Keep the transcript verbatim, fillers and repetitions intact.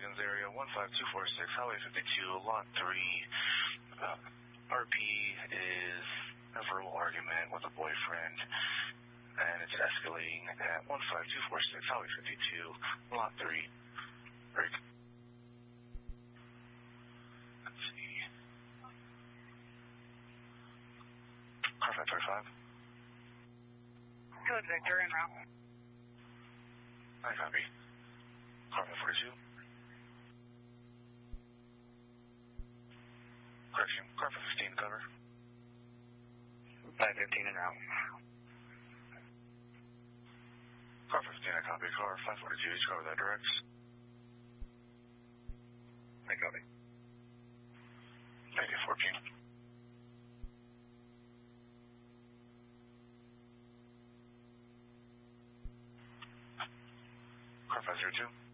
Wiggins area, one five two four six, Highway fifty-two, Lot three. Uh, R P is a verbal argument with a boyfriend, and it's escalating at one five two four six, Highway fifty-two, Lot three. Break. Let's see. Car five thirty-five. Good, Victor, en route. I copy. Car five forty-two. Correction, car five fifteen, cover. five fifteen en route. Car fifteen, I copy. Car five forty-two, just cover that directs. I copy. Negative fourteen. Car five zero two.